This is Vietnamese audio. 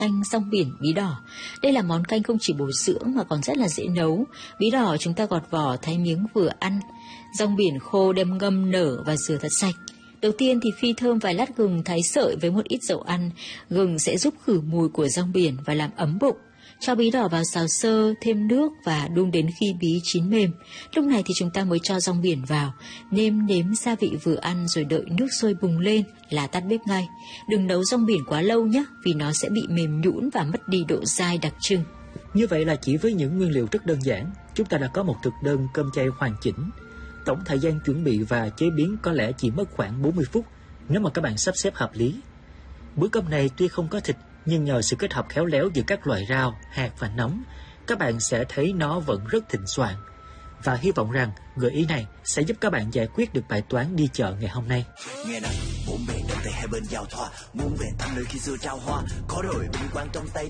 Canh rong biển bí đỏ. Đây là món canh không chỉ bổ dưỡng mà còn rất là dễ nấu. Bí đỏ chúng ta gọt vỏ thái miếng vừa ăn. Rong biển khô đem ngâm nở và rửa thật sạch. Đầu tiên thì phi thơm vài lát gừng thái sợi với một ít dầu ăn. Gừng sẽ giúp khử mùi của rong biển và làm ấm bụng. Cho bí đỏ vào xào sơ, thêm nước và đun đến khi bí chín mềm. Lúc này thì chúng ta mới cho rong biển vào, nêm nếm gia vị vừa ăn rồi đợi nước sôi bùng lên là tắt bếp ngay. Đừng nấu rong biển quá lâu nhé, vì nó sẽ bị mềm nhũn và mất đi độ dai đặc trưng. Như vậy là chỉ với những nguyên liệu rất đơn giản, chúng ta đã có một thực đơn cơm chay hoàn chỉnh. Tổng thời gian chuẩn bị và chế biến có lẽ chỉ mất khoảng 40 phút nếu mà các bạn sắp xếp hợp lý. Bữa cơm này tuy không có thịt, nhưng nhờ sự kết hợp khéo léo giữa các loại rau, hạt và nấm, các bạn sẽ thấy nó vẫn rất thịnh soạn. Và hy vọng rằng gợi ý này sẽ giúp các bạn giải quyết được bài toán đi chợ ngày hôm nay. Nghe nè, bốn bề đông tây hai bên giao thoa, muốn về thăm nơi khi xưa trao hoa, có rồi vinh quang trong tay